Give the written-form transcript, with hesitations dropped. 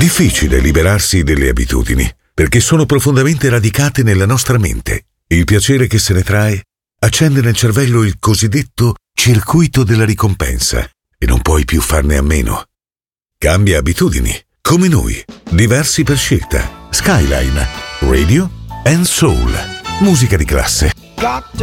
Difficile liberarsi delle abitudini, perché sono profondamente radicate nella nostra mente. Il piacere che se ne trae accende nel cervello il cosiddetto circuito della ricompensa e non puoi più farne a meno. Cambia abitudini, come noi, diversi per scelta. Skyline, Radio and Soul, musica di classe.